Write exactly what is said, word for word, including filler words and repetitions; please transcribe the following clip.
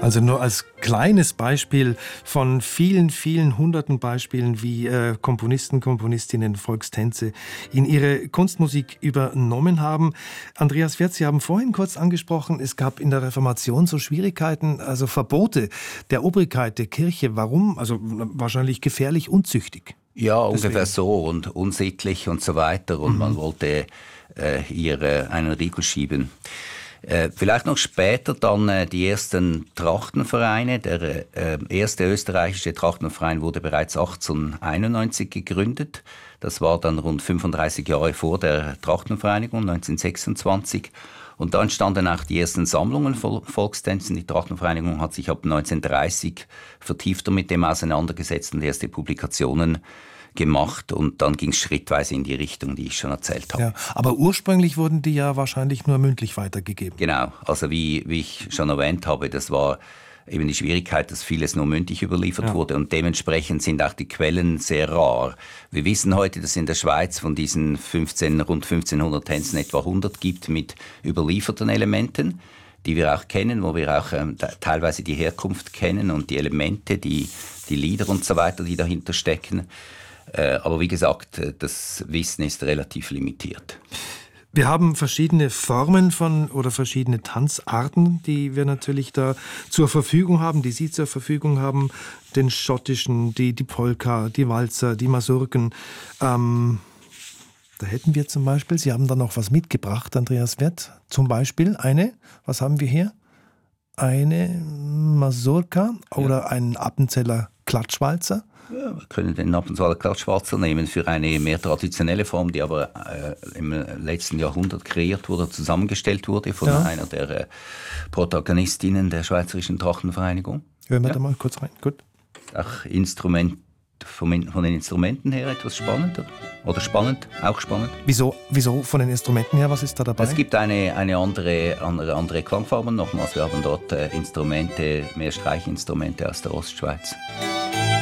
Also nur als kleines Beispiel von vielen, vielen hunderten Beispielen, wie äh, Komponisten, Komponistinnen Volkstänze in ihre Kunstmusik übernommen haben. Andreas Werth, Sie haben vorhin kurz angesprochen, es gab in der Reformation so Schwierigkeiten, also Verbote der Obrigkeit, der Kirche. Warum? Also wahrscheinlich gefährlich, unzüchtig. Ja, ungefähr so und unsittlich und so weiter. Und mhm. man wollte äh, ihr äh, einen Riegel schieben. Äh, vielleicht noch später dann äh, die ersten Trachtenvereine. Der äh, erste österreichische Trachtenverein wurde bereits achtzehnhunderteinundneunzig gegründet. Das war dann rund fünfunddreißig Jahre vor der Trachtenvereinigung, neunzehnhundertsechsundzwanzig. Und da entstanden auch die ersten Sammlungen von Volkstänzen. Die Trachtenvereinigung hat sich ab neunzehnhundertdreißig vertiefter mit dem auseinandergesetzt und erste Publikationen gemacht, und dann ging es schrittweise in die Richtung, die ich schon erzählt habe. Ja, aber ursprünglich wurden die ja wahrscheinlich nur mündlich weitergegeben. Genau, also wie, wie ich schon erwähnt habe, das war eben die Schwierigkeit, dass vieles nur mündlich überliefert ja. wurde, und dementsprechend sind auch die Quellen sehr rar. Wir wissen heute, dass in der Schweiz von diesen fünfzehn, rund fünfzehnhundert Tänzen etwa hundert gibt mit überlieferten Elementen, die wir auch kennen, wo wir auch ähm, teilweise die Herkunft kennen und die Elemente, die, die Lieder und so weiter, die dahinter stecken. Aber wie gesagt, das Wissen ist relativ limitiert. Wir haben verschiedene Formen von oder verschiedene Tanzarten, die wir natürlich da zur Verfügung haben, die Sie zur Verfügung haben. Den schottischen, die, die Polka, die Walzer, die Masurken. Ähm, da hätten wir zum Beispiel, Sie haben da noch was mitgebracht, Andreas Werth. Zum Beispiel eine, was haben wir hier? Eine Masurka oder ja. einen Appenzeller Klatschwalzer. Ja, wir können den Appenzeller Klatschwalzer nehmen für eine mehr traditionelle Form, die aber äh, im letzten Jahrhundert kreiert wurde, zusammengestellt wurde von ja. einer der äh, Protagonistinnen der Schweizerischen Trachtenvereinigung. Hören wir ja. da mal kurz rein. Gut. Auch Instrument, von, von den Instrumenten her etwas spannender. Oder spannend, auch spannend. Wieso, wieso von den Instrumenten her, was ist da dabei? Es gibt eine, eine andere, andere, andere Klangfarben nochmals. Wir haben dort äh, Instrumente, mehr Streichinstrumente aus der Ostschweiz.